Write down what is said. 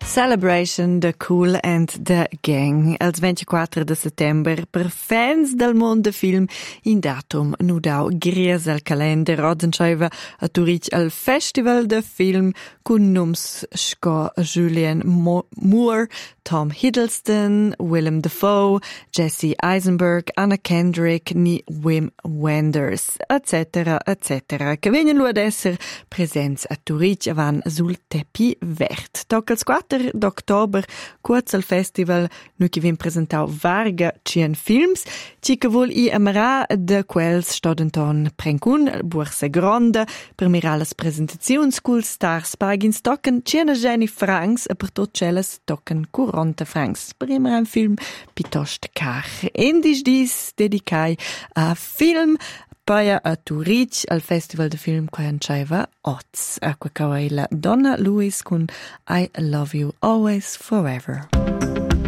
Celebration the Kool and the Gang. Als 24 de settember per fans del mondo del film in datum nudau gries al calender odenscheiva a Turich al Festival de Film con nums sco Julian Moore, Tom Hiddleston, Willem Dafoe, Jesse Eisenberg, Anna Kendrick, ni Wim Wenders, etc., etc. Che vengono ad essere presents a Turich avan sul tepi vert. Toc als 4 d'october, kurz al festival, nu che vin presentau varga cien films, ci che vol i amara de quels stodenton prencun Borsa Gronda, per mirar las presentazions cul stars pagins tocken ciena geni francs e per tot celas tocken 40 francs. Per immer un film pitost car. Endis dis dedicai a film paia a Turich al Festival de Film Quancaiva Oz. Acqua la Donna Lewis con I Love You Always Forever.